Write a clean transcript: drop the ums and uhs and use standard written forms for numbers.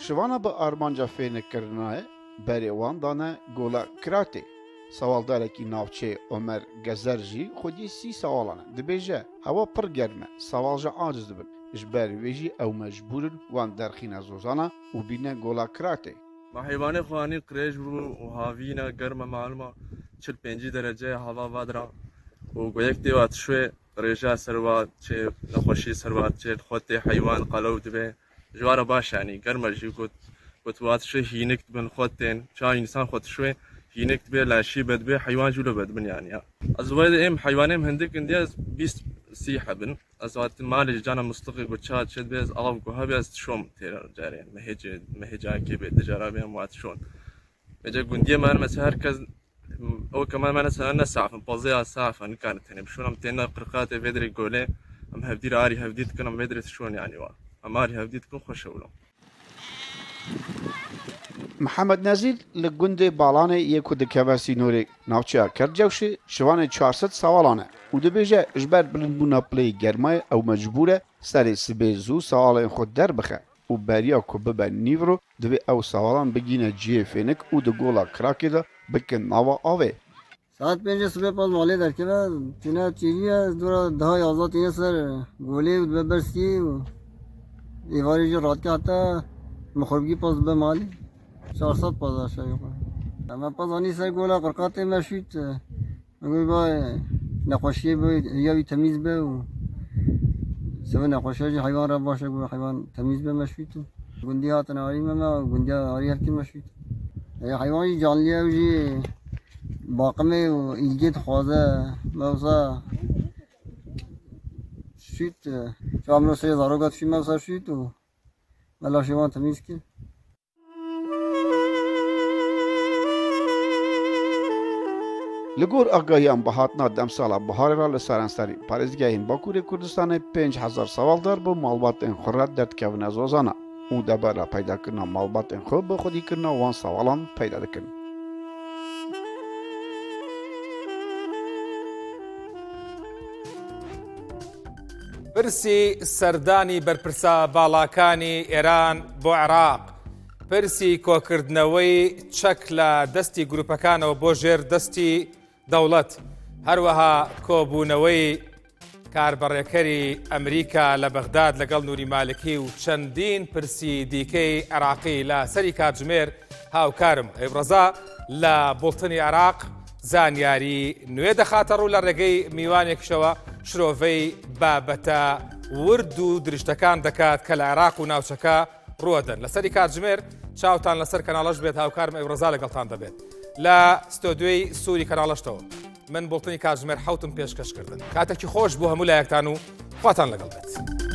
شوانا به آرمانجا فێنکردنایە بەرێوان دانە گۆلا کراتێ. سەواڵدارێکی ناوچێ ئۆمەر گەزەر jî xwedî 30 ساڵانە dibêje hewa pir germ e sawal ji aciz dibin ji ber wê jî ew mecbûrin wan derxîne zozana û bîne gola kiratê. Ma heywanê xwanî qirêj bû û havîne germ e maluma 40-50 dereceyê hava vadira û goyek tê wat şwê rêja servat çê nexweşî servat çê xwe tê heywan qelew dibe ji wara baş yanî germ e jî got wat şwê hînik dibin xwe tên ça însan xwe şwê hînik dibe laşî bedibe heywan jî wilo bedibin yanî ya ez wê em heywanêm hindik indiye 20-30 hebin ez watin malê ji cana mustiqî got ça çê dibe ez av got hebe ez tişom têra carê mehêcakê bê di cara bê em wat tişon bêje gundiye me mesela herkes o keman me mesela ne safin pozya safa nikanet tenê bişon em têne qirqatê vê derê golê em hevdîr arî hevdî dikin em vê derê tişon yanî wa em arî hevdî dikin xweş ewlo. Mihemed Nezîr li gundê Balanê yê ku dikeve sînorê navçeya Kercewşê şivanê 400 sawalan e û dibêje ji ber bilindbûna pileyê germayê ew mecbûr e serê sibê zû sawalên xwe derbixe û beriya ku bibe nîvro divê ew sawalan bigîne ciyê fênik û di gola kirakê de bikin nava avê. Saat 5 صبح پس مالی درکبه تینا چیریه دورا ده 11 تینه سر گولی و برسی و دیواری جو رات که حتی مخربگی پس به مالی 400 پس آشایی کنه اما پس آنی سر گولا قرقات مشوید مگوی با نقاشی باید ریاوی تمیز به و سوی نقاشی جی حیوان را باشه گوی حیوان تمیز به مشوید گندی ها تنواری مما و گندی ها آری هرکی مشوید حیوان جی جانلیه و جی باقمه و ایلگیت خوازه موسا شوید چو همونو سری زاروگات شوید موسا شوید و ملاشیوان تمیز کن. لگور آگاهیان بهاتنا دمسالا بهار را لسرانسری پارێزگahên Bakurê Kurdistanê 5000 sawaldar bi malbatên xwe re derdkevine zozana û debera peydakirina malbatên xwe bi xwedîkirina wan sawalan peyda dikin. پرسی سەردانی بەرپرسا باڵاکانی ئێران بۆ عێراق پرسی کۆکردنەوەی چەک لە دەستی گروپەکانەوە بۆ ژێر دەستی دەوڵەت هەروەها کۆبوونەوەی کاربڕێکەری ئەمریکا لە بەغداد لەگەڵ نووری مالکی و چەندین پرسی دیکەی عێراقی لە سەری کاتژمێر هاوکارم ئەیبڕەزا لە بوڵتنی عێراق زانیاری نوێ دەخاتە ڕوو لە ڕێگەی میوانێکشەوە شرۆڤەی بابەتە ورد و دریشتەکان دەکات کە لە عێراق و ناوچەکە ڕوەدەن لەسەری کاتژمێر چاوتان لەسەر کەناڵەش بێت هاوکارم ئەیبڕەزا لەگەڵتان دەبێت لە ستۆدیۆی سووری کەناڵەشتەوە من بوڵتنی کاتژمێر حوتم پێشکەشکردن کاتێکی خۆش بۆ هەموو لایەکتان و خواتان لەگەڵ بێت.